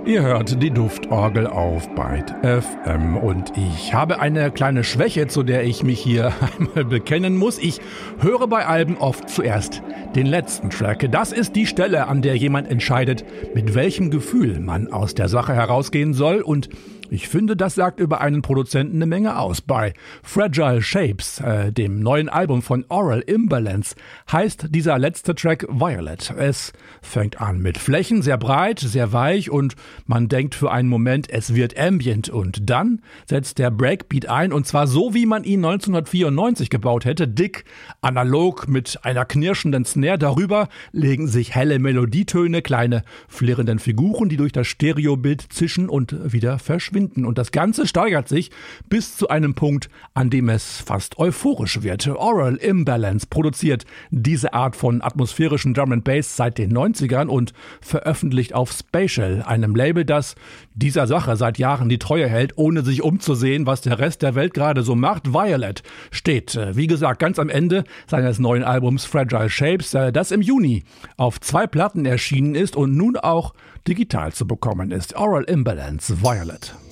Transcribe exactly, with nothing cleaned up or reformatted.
Ihr hört die Duftorgel auf Byte F M und ich habe eine kleine Schwäche, zu der ich mich hier einmal bekennen muss. Ich höre bei Alben oft zuerst den letzten Track. Das ist die Stelle, an der jemand entscheidet, mit welchem Gefühl man aus der Sache herausgehen soll, und ich finde, das sagt über einen Produzenten eine Menge aus. Bei Fragile Shapes, äh, dem neuen Album von Aural Imbalance, heißt dieser letzte Track Violet. Es fängt an mit Flächen, sehr breit, sehr weich, und man denkt für einen Moment, es wird ambient, und dann setzt der Breakbeat ein, und zwar so, wie man ihn neunzehnhundertvierundneunzig gebaut hätte, dick, analog, mit einer knirschenden Snare. Darüber legen sich helle Melodietöne, kleine flirrenden Figuren, die durch das Stereobild zischen und wieder verschwinden. Und das Ganze steigert sich bis zu einem Punkt, an dem es fast euphorisch wird. Aural Imbalance produziert diese Art von atmosphärischen Drum and Bass seit den neunzigern und veröffentlicht auf Spatial, einem Label, das dieser Sache seit Jahren die Treue hält, ohne sich umzusehen, was der Rest der Welt gerade so macht. Violet steht, wie gesagt, ganz am Ende seines neuen Albums Fragile Shapes, das im Juni auf zwei Platten erschienen ist und nun auch digital zu bekommen ist. Aural Imbalance, Violet.